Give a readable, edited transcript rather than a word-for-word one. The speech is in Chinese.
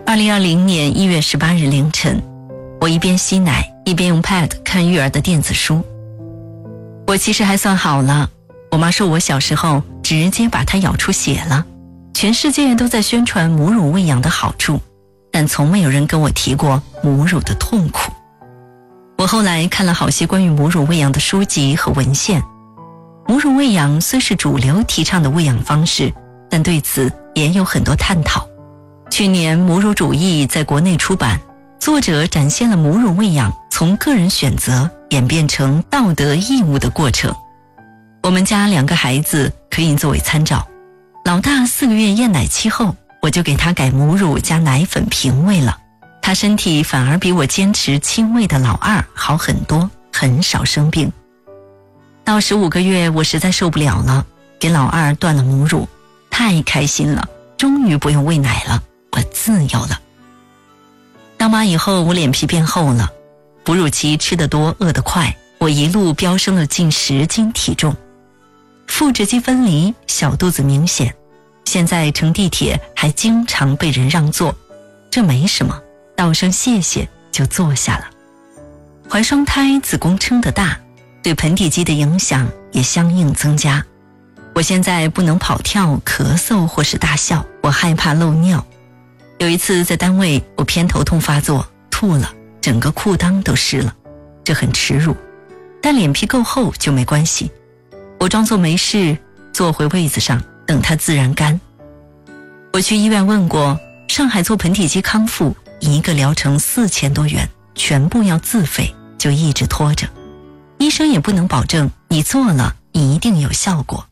2020年1月18日凌晨，我一边吸奶一边用 Pad 看育儿的电子书。我其实还算好了，我妈说我小时候直接把它咬出血了。全世界都在宣传母乳喂养的好处，但从没有人跟我提过母乳的痛苦。我后来看了好些关于母乳喂养的书籍和文献。母乳喂养虽是主流提倡的喂养方式，但对此也有很多探讨。去年母乳主义在国内出版，作者展现了母乳喂养从个人选择演变成道德义务的过程。我们家2个孩子可以作为参照。老大4个月厌奶期后，我就给他改母乳加奶粉平喂了，他身体反而比我坚持亲喂的老2好很多，很少生病。到15个月，我实在受不了了，给老2断了母乳，太开心了，终于不用喂奶了，我自由了。当妈以后，我脸皮变厚了，哺乳期吃得多饿得快，我一路飙升了近10斤体重。腹直肌分离，小肚子明显，现在乘地铁还经常被人让座，这没什么，道声谢谢就坐下了。怀双胎子宫撑得大，对盆底肌的影响也相应增加。我现在不能跑跳、咳嗽或是大笑，我害怕漏尿。有一次在单位，我偏头痛发作，吐了，整个裤裆都湿了，这很耻辱，但脸皮够厚就没关系。我装作没事，坐回位子上，等它自然干。我去医院问过，上海做盆底肌康复，一个疗程4000多元，全部要自费，就一直拖着。医生也不能保证你做了一定有效果。